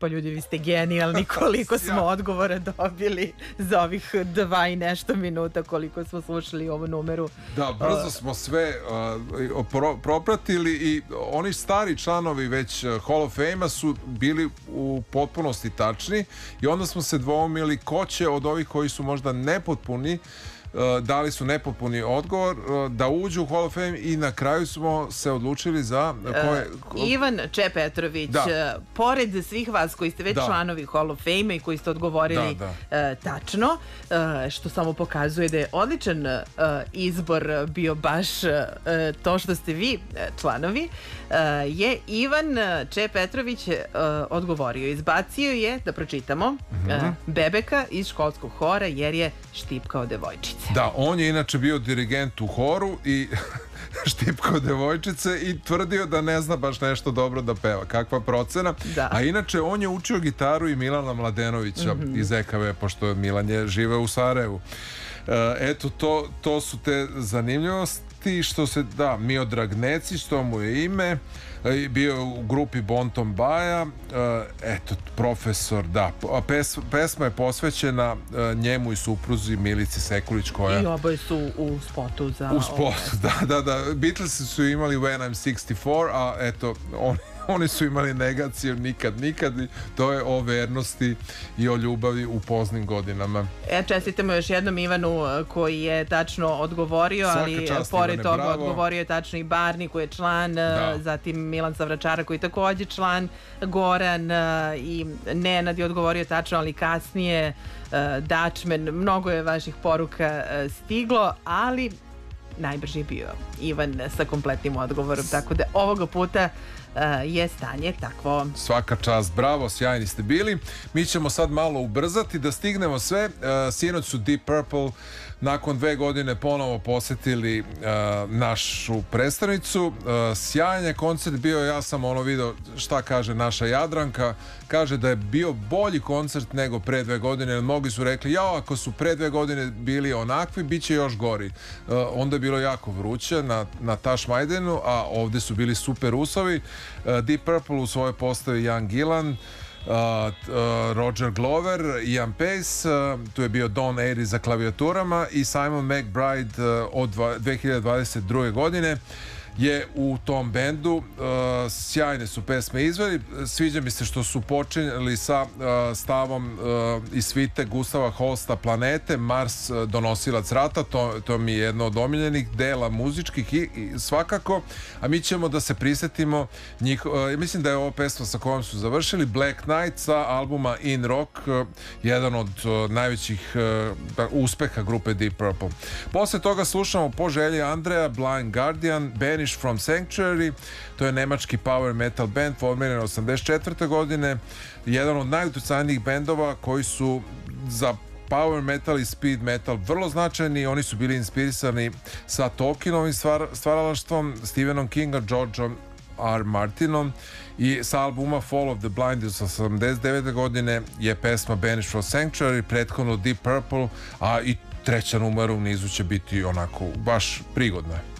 pa ljudi vi ste genijalni, koliko smo odgovora dobili za ovih 2 i nešto minuta koliko smo slušali ovu numeru. Da, brzo smo sve propratili i oni stari članovi već Hall of Fame-a su bili u potpunosti tačni i onda smo se dvoumili ko će od ovih koji su možda nepotpuni, dali su nepotpuni odgovor, da uđu u Hall of Fame i na kraju smo se odlučili za Ivan Če Petrović. Pored svih vas koji ste već članovi Hall of Fame i koji ste odgovorili tačno, što samo pokazuje da je odličan izbor bio baš to što ste vi članovi, je Ivan Če Petrović odgovorio. Izbacio je, da pročitamo, Bebeka iz školskog hora jer je štipkao devojčice. Da, on je inače bio dirigent u horu i štipkao devojčice i tvrdio da ne zna baš nešto dobro da peva. Kakva procena. A inače, on je učio gitaru i Milana Mladenovića iz EKV, pošto Milan je žive u Sarajevu. Eto, to su te zanimljivosti. Što se, Miodrag Necić, to mu je ime, bio u grupi Bonton Baja, eto, profesor, pesma je posvećena njemu i supruzi Milici Sekulić, koja... I oboje su u spotu za... U spotu, da. Beatlesi su imali When I'm 64, a eto, oni su imali negaciju nikad. To je o vernosti i o ljubavi u poznim godinama. Čestitamo još jednom Ivanu koji je tačno odgovorio, ali pored toga odgovorio je tačno i Barni koji je član, zatim Milan Savračara koji je takođe član, Goran i Nenad je odgovorio tačno, ali kasnije Dačmen. Mnogo je vaših poruka stiglo, ali najbrži je bio Ivan sa kompletnim odgovorom, tako da ovoga puta je stanje takvo. Svaka čast, bravo, sjajni ste bili. Mi ćemo sad malo ubrzati da stignemo sve. Sinoć su Deep Purple nakon 2 godine ponovo posetili našu predstavnicu. Sjajan je koncert bio, ja sam video šta kaže naša Jadranka. Kaže da je bio bolji koncert nego pre 2 godine, jer mnogi su rekli, ako su pre 2 godine bili onakvi, bit će još gori. Onda je bilo jako vruće na Tašmajdenu, a ovde su bili super uslovi. Deep Purple u svojoj postavi Ian Gillan, Roger Glover, Ian Pace, tu je bio Don Airy za klavijaturama i Simon McBride od 2022. godine je u tom bendu. Sjajne su pesme izveli. Sviđa mi se što su počinjali sa stavom iz svite Gustava Holsta Planete, Mars donosilac rata. To mi je jedno od omiljenih dela muzičkih i svakako, a mi ćemo da se prisetimo mislim da je ovo pesma sa kojom su završili, Black Knight sa albuma In Rock, jedan od najvećih uspeha grupe Deep Purple. Posle toga slušamo po želji Andreja Blind Guardian, Banish from Sanctuary, to je nemački power metal band formiran 84. godine, jedan od najuticajnijih bendova koji su za power metal i speed metal vrlo značajni. Oni su bili inspirisani sa Tolkienovim stvaralaštvom, Stephenom Kinga, Georgeom R. Martinom, i sa albuma Fall of the Blind iz 89. godine je pesma Banish from Sanctuary, prethodno Deep Purple, a i treća numera u nizu će biti onako baš prigodna.